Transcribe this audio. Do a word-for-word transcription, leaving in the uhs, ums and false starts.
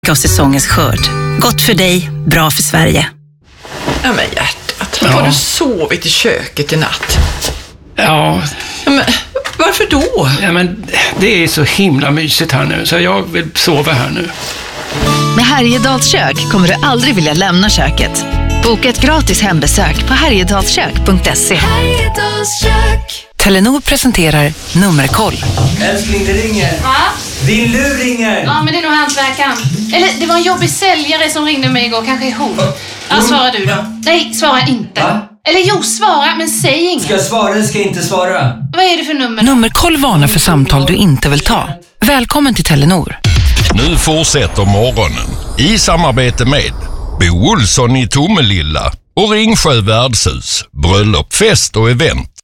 av säsongens skörd. Gott för dig, bra för Sverige. Ja men hjärtat, Ja. har du sovit i köket i natt? Ja, Ja, men varför då? ja, men det är så himla mysigt här nu så jag vill sova här nu. Med Härjedals kök kommer du aldrig vilja lämna köket. Boka ett gratis hembesök på härjedalskök punkt se. Telenor presenterar Nummerkoll. Älskling, det ringer. Va? Din lur ringer. Ja, men det är nog hantverkaren. Eller det var en jobbig säljare som ringde mig igår. Kanske är hon. Ja, svara du då. Nej, svara inte. Va? Eller jo, svara, men säg inget. Ska jag svara eller ska jag inte svara? Vad är det för nummer? Nummerkoll varnar för samtal du inte vill ta. Välkommen till Telenor. Nu fortsätter morgonen i samarbete med Bo Olsson i Tomelilla och Ringsjö värdshus, bröllop, fest och event.